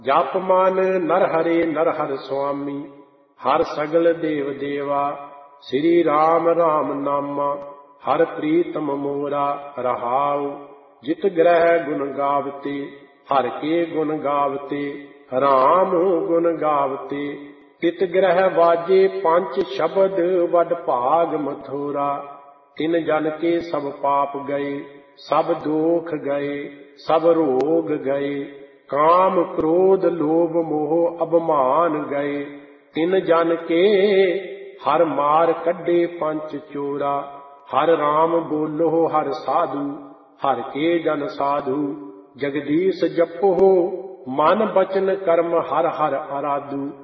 ਜਪ ਮਨ ਨਰ ਹਰਿ ਸੁਆਮੀ, ਹਰ ਸਗਲ ਦੇਵ ਦੇਵਾ। ਸ੍ਰੀ ਰਾਮ ਰਾਮ ਨਾਮਾ, ਹਰ ਪ੍ਰੀਤਮ ਮੋਰਾ। ਰਹਾਉ ਜਿਤ ਗ੍ਰਹਿ ਗੁਣ ਗਾਵਤੇ, ਹਰ ਕੇ ਗੁਣ ਗਾਵਤੇ। ਰਾਮ ਗੁਣ ਗਾਵਤੇ ਤਿਤ ਗ੍ਰਹਿ ਵਾਜੇ, ਪੰਚ ਸ਼ਬਦ ਵਡ ਭਾਗ ਮਥੁਰਾ। ਤਿਨ ਜਨ ਕੇ ਸਭ ਪਾਪ ਗਏ, ਸਭ ਦੋਖ ਗਏ, ਸਭ ਰੋਗ ਗਏ। ਕਾਮ ਕ੍ਰੋਧ ਲੋਭ ਮੋਹ ਅਭਮਾਨ ਗਏ। ਤਿਨ ਜਨ ਕੇ ਹਰ ਮਾਰ ਕੱਢੇ ਪੰਚ ਚੋਰਾ। ਹਰ ਰਾਮ ਬੋਲੋ ਹਰ ਸਾਧੂ, ਹਰ ਕੇ ਜਨ ਸਾਧੂ। ਜਗਦੀਸ਼ ਜਪੋ ਮਨ ਬਚਨ ਕਰਮ, ਹਰ ਹਰ ਅਰਾਧੂ।